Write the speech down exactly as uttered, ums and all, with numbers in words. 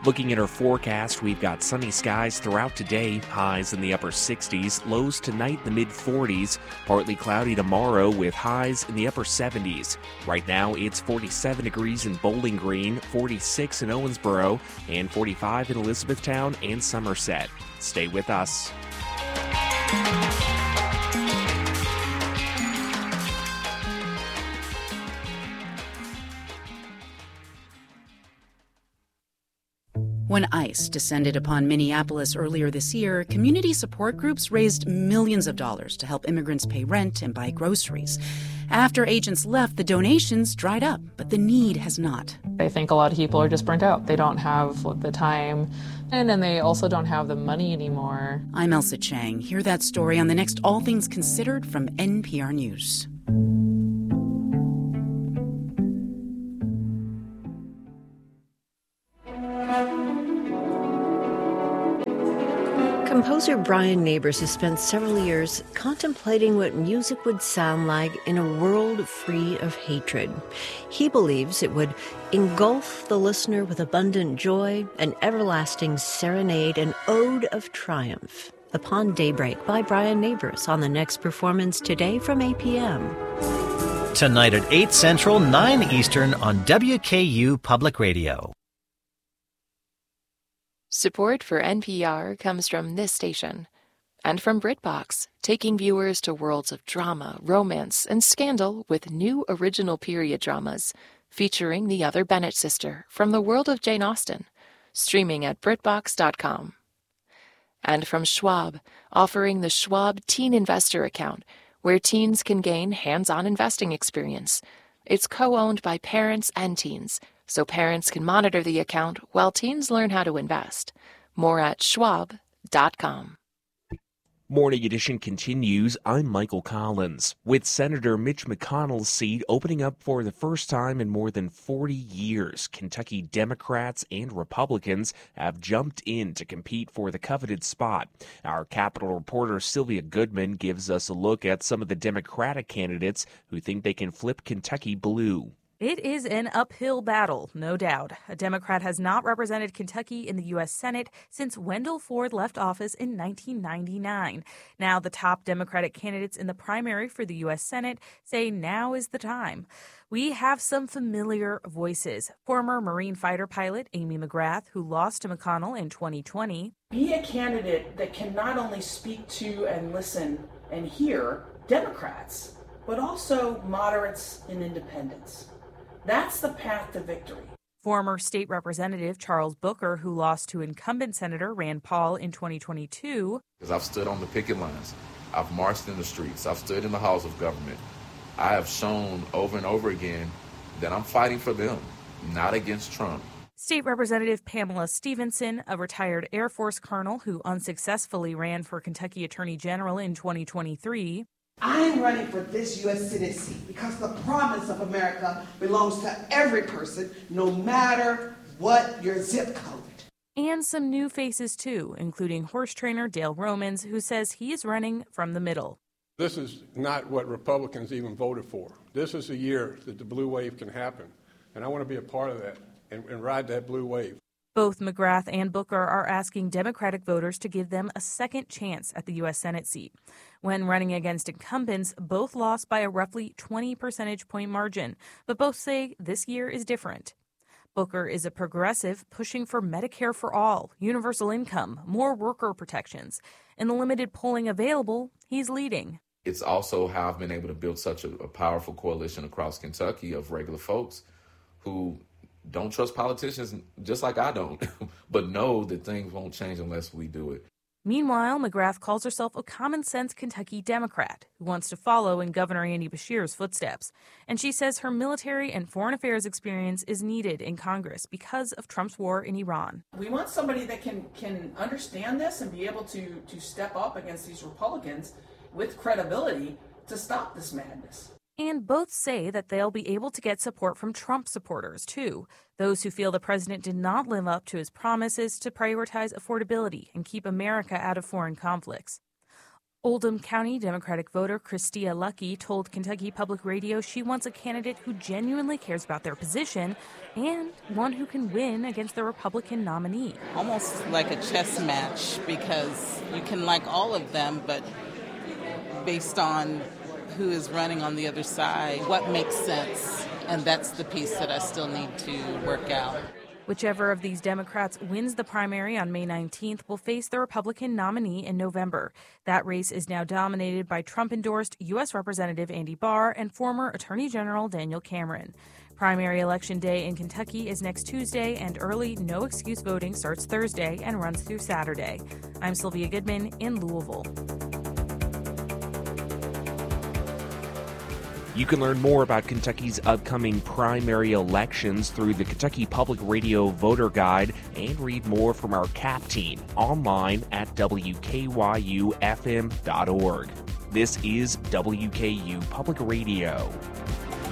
Looking at our forecast, we've got sunny skies throughout today, highs in the upper sixties, lows tonight in the mid forties, partly cloudy tomorrow with highs in the upper seventies. Right now, it's forty-seven degrees in Bowling Green, forty-six in Owensboro, and forty-five in Elizabethtown and Somerset. Stay with us. When ICE descended upon Minneapolis earlier this year, community support groups raised millions of dollars to help immigrants pay rent and buy groceries. After agents left, the donations dried up, but the need has not. I think a lot of people are just burnt out. They don't have the time, and then they also don't have the money anymore. I'm Elsa Chang. Hear that story on the next All Things Considered from N P R News. Composer Brian Neighbors has spent several years contemplating what music would sound like in a world free of hatred. He believes it would engulf the listener with abundant joy, an everlasting serenade, an ode of triumph. Upon Daybreak by Brian Neighbors on the next performance today from eight p.m. Tonight at eight Central, nine Eastern on W K U Public Radio. Support for N P R comes from this station and from BritBox, taking viewers to worlds of drama, romance, and scandal with new original period dramas featuring the other Bennett sister from the world of Jane Austen, streaming at BritBox dot com. And from Schwab, offering the Schwab Teen Investor Account, where teens can gain hands-on investing experience. It's co-owned by parents and teens, so parents can monitor the account while teens learn how to invest. More at schwab dot com. Morning Edition continues. I'm Michael Collins. With Senator Mitch McConnell's seat opening up for the first time in more than forty years, Kentucky Democrats and Republicans have jumped in to compete for the coveted spot. Our Capitol reporter Sylvia Goodman gives us a look at some of the Democratic candidates who think they can flip Kentucky blue. It is an uphill battle, no doubt. A Democrat has not represented Kentucky in the U S Senate since Wendell Ford left office in nineteen ninety-nine. Now, the top Democratic candidates in the primary for the U S Senate say now is the time. We have some familiar voices. Former Marine fighter pilot Amy McGrath, who lost to McConnell in twenty twenty. Be a candidate that can not only speak to and listen and hear Democrats, but also moderates and independents. That's the path to victory. Former state representative Charles Booker, who lost to incumbent Senator Rand Paul in twenty twenty-two. Because I've stood on the picket lines, I've marched in the streets, I've stood in the halls of government. I have shown over and over again that I'm fighting for them, not against Trump. State Representative Pamela Stevenson, a retired Air Force colonel who unsuccessfully ran for Kentucky Attorney General in twenty twenty-three. I am running for this U S Senate seat because the promise of America belongs to every person, no matter what your zip code. And some new faces, too, including horse trainer Dale Romans, who says he is running from the middle. This is not what Republicans even voted for. This is a year that the blue wave can happen, and I want to be a part of that and, and ride that blue wave. Both McGrath and Booker are asking Democratic voters to give them a second chance at the U S Senate seat. When running against incumbents, both lost by a roughly twenty percentage point margin, but both say this year is different. Booker is a progressive pushing for Medicare for all, universal income, more worker protections. In the limited polling available, he's leading. It's also how I've been able to build such a, a powerful coalition across Kentucky of regular folks who don't trust politicians just like I don't, but know that things won't change unless we do it. Meanwhile, McGrath calls herself a common-sense Kentucky Democrat who wants to follow in Governor Andy Beshear's footsteps. And she says her military and foreign affairs experience is needed in Congress because of Trump's war in Iran. We want somebody that can, can understand this and be able to, to step up against these Republicans with credibility to stop this madness. And both say that they'll be able to get support from Trump supporters, too, those who feel the president did not live up to his promises to prioritize affordability and keep America out of foreign conflicts. Oldham County Democratic voter Christia Lucky told Kentucky Public Radio she wants a candidate who genuinely cares about their position and one who can win against the Republican nominee. Almost like a chess match, because you can like all of them, but based on who is running on the other side, what makes sense? And that's the piece that I still need to work out. Whichever of these Democrats wins the primary on May nineteenth will face the Republican nominee in November. That race is now dominated by Trump-endorsed U S Representative Andy Barr and former Attorney General Daniel Cameron. Primary election day in Kentucky is next Tuesday, and early no-excuse voting starts Thursday and runs through Saturday. I'm Sylvia Goodman in Louisville. You can learn more about Kentucky's upcoming primary elections through the Kentucky Public Radio Voter Guide and read more from our C A P team online at W K Y U F M dot org. This is W K U Public Radio.